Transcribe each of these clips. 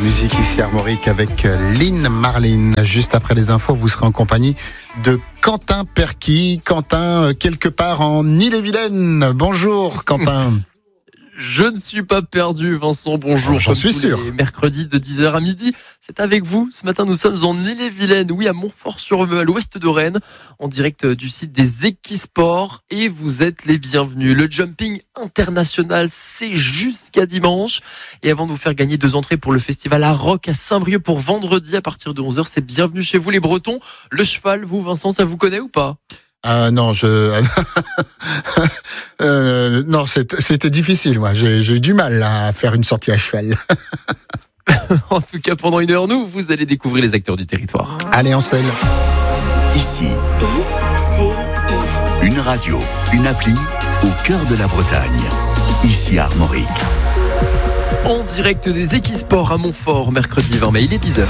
musique ici Armorique avec Lynn Marlin. Juste après les infos, vous serez en compagnie de Quentin Perquis. Quentin, quelque part en Ille-et-Vilaine. Bonjour Quentin. Je ne suis pas perdu, Vincent, bonjour. J'en suis sûr. Mercredi de 10h à midi, c'est avec vous. Ce matin, nous sommes en Ille-et-Vilaine, oui, à Montfort-sur-Meux, à l'ouest de Rennes, en direct du site des Equisports. Et vous êtes les bienvenus. Le jumping international, c'est jusqu'à dimanche. Et avant de vous faire gagner 2 entrées pour le festival à Rock à Saint-Brieuc pour vendredi à partir de 11h, c'est bienvenue chez vous les Bretons. Le cheval, vous, Vincent, ça vous connaît ou pas ? Non, non, c'était difficile, moi. J'ai eu du mal à faire une sortie à cheval. En tout cas, pendant 1 heure, vous allez découvrir les acteurs du territoire. Allez, en selle. Ici, une radio, une appli au cœur de la Bretagne. Ici Armorique. En direct des Equisports à Montfort, mercredi 20 mai, il est 10h.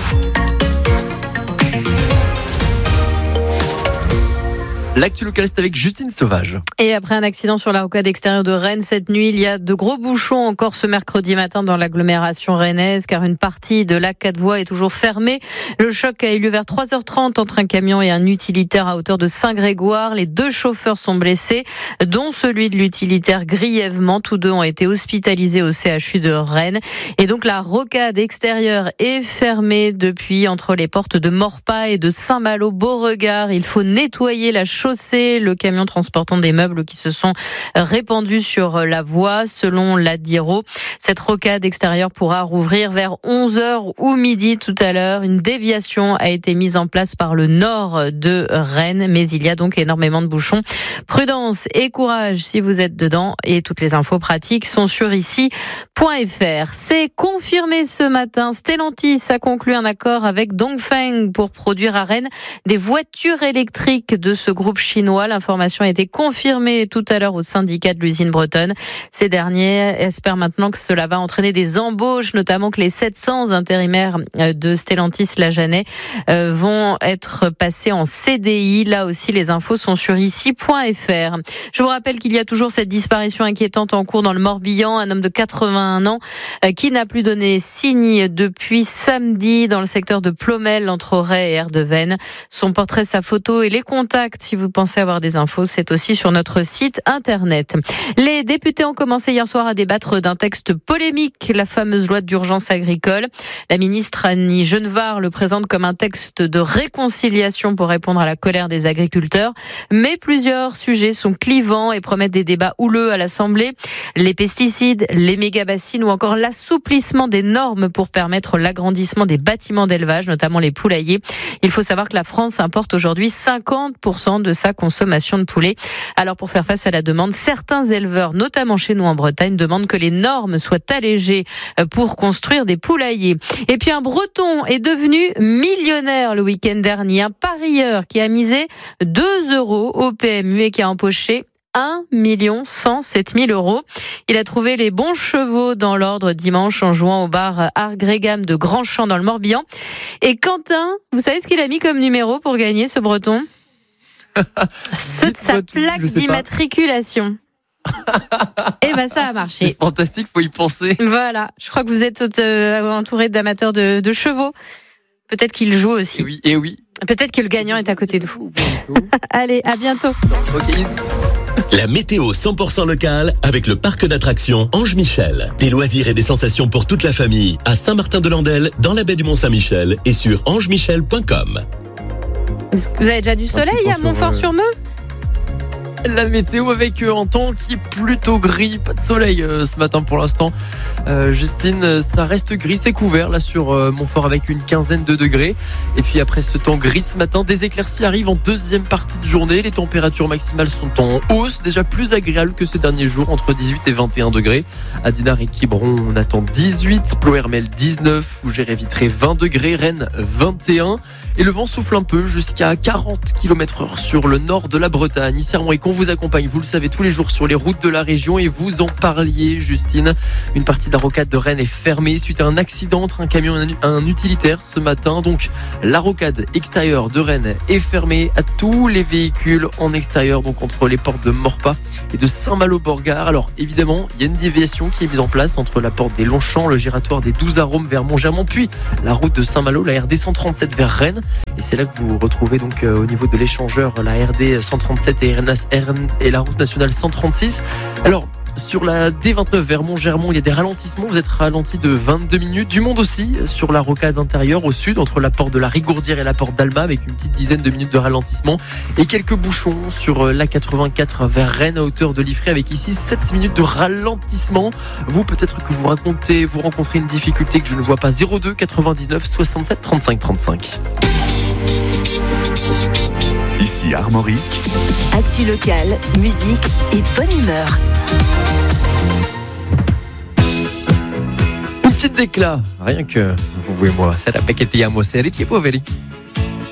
L'actu local, c'est avec Justine Sauvage. Et après un accident sur la rocade extérieure de Rennes cette nuit, il y a de gros bouchons encore ce mercredi matin dans l'agglomération rennaise, car une partie de la 4 voies est toujours fermée. Le choc a eu lieu vers 3h30 entre un camion et un utilitaire à hauteur de Saint-Grégoire. Les 2 chauffeurs sont blessés, dont celui de l'utilitaire grièvement. Tous 2 ont été hospitalisés au CHU de Rennes. Et donc la rocade extérieure est fermée depuis entre les portes de Morpas et de Saint-Malo-Beauregard. Il faut nettoyer la chaussée, le camion transportant des meubles qui se sont répandus sur la voie, selon la Diro. Cette rocade extérieure pourra rouvrir vers 11h ou midi tout à l'heure. Une déviation a été mise en place par le nord de Rennes, mais il y a donc énormément de bouchons. Prudence et courage si vous êtes dedans, et toutes les infos pratiques sont sur ici.fr. C'est confirmé ce matin. Stellantis a conclu un accord avec Dongfeng pour produire à Rennes des voitures électriques de ce groupe chinois. L'information a été confirmée tout à l'heure au syndicat de l'usine bretonne. Ces derniers espèrent maintenant que cela va entraîner des embauches, notamment que les 700 intérimaires de Stellantis-Lajanais vont être passés en CDI. Là aussi, les infos sont sur ici.fr. Je vous rappelle qu'il y a toujours cette disparition inquiétante en cours dans le Morbihan. Un homme de 81 ans qui n'a plus donné signe depuis samedi dans le secteur de Plomel, entre Auray et Erdeven. Son portrait, sa photo et les contacts, si vous pensez avoir des infos, c'est aussi sur notre site internet. Les députés ont commencé hier soir à débattre d'un texte polémique, la fameuse loi d'urgence agricole. La ministre Annie Genevard le présente comme un texte de réconciliation pour répondre à la colère des agriculteurs. Mais plusieurs sujets sont clivants et promettent des débats houleux à l'Assemblée. Les pesticides, les méga-bassines ou encore l'assouplissement des normes pour permettre l'agrandissement des bâtiments d'élevage, notamment les poulaillers. Il faut savoir que la France importe aujourd'hui 50% de sa consommation de poulet. Alors pour faire face à la demande, certains éleveurs, notamment chez nous en Bretagne, demandent que les normes soient allégées pour construire des poulaillers. Et puis un Breton est devenu millionnaire le week-end dernier. Un parieur qui a misé 2 € au PMU et qui a empoché 1 107 000 €. Il a trouvé les bons chevaux dans l'ordre dimanche en jouant au bar Art Grégam de Grandchamp dans le Morbihan. Et Quentin, vous savez ce qu'il a mis comme numéro pour gagner, ce Breton ? Ceux de sa plaque d'immatriculation. Et ben ça a marché. C'est fantastique, faut y penser. Voilà, je crois que vous êtes entouré d'amateurs de chevaux. Peut-être qu'il joue aussi. Et oui. Peut-être que le gagnant est à côté de vous. Allez, à bientôt. Okay. La météo 100% locale avec le parc d'attractions Ange Michel. Des loisirs et des sensations pour toute la famille à Saint-Martin-de-Landelle, dans la baie du Mont-Saint-Michel et sur angemichel.com. Vous avez déjà du soleil à Montfort-sur-Meux ? La météo avec un temps qui est plutôt gris, pas de soleil ce matin pour l'instant. Justine, ça reste gris, c'est couvert là sur Montfort avec une 15aine de degrés. Et puis après ce temps gris ce matin, des éclaircies arrivent en deuxième partie de journée. Les températures maximales sont en hausse, déjà plus agréables que ces derniers jours, entre 18 et 21 degrés. À Dinard et Quiberon, on attend 18, Ploërmel 19, Fougères-et-Vitré 20 degrés, Rennes 21. Et le vent souffle un peu jusqu'à 40 km/h sur le nord de la Bretagne. Ici, vous accompagne, vous le savez, tous les jours sur les routes de la région et vous en parliez, Justine. Une partie de la rocade de Rennes est fermée suite à un accident entre un camion et un utilitaire ce matin. Donc la rocade extérieure de Rennes est fermée à tous les véhicules en extérieur, donc entre les portes de Morpas et de Saint-Malo-Borgard. Alors évidemment, il y a une déviation qui est mise en place entre la porte des Longchamps, le giratoire des 12 Arômes vers Montgermont, puis la route de Saint-Malo, la RD 137 vers Rennes. Et c'est là que vous retrouvez donc au niveau de l'échangeur la RD 137 et la route nationale 136. Alors sur la D29 vers Montgermont, il y a des ralentissements. Vous êtes ralenti de 22 minutes. Du monde aussi sur la rocade intérieure au sud, entre la porte de la Rigourdière et la porte d'Alma, avec une petite dizaine de minutes de ralentissement. Et quelques bouchons sur la 84 vers Rennes à hauteur de Liffré, avec ici 7 minutes de ralentissement. Vous, peut-être que vous rencontrez une difficulté que je ne vois pas. 02 99 67 35 35. Ici Armorique. Actu locale, musique et bonne humeur. Une petite déclat, rien que vous et moi. C'est la paquette Yamo, c'est Richie Poveri.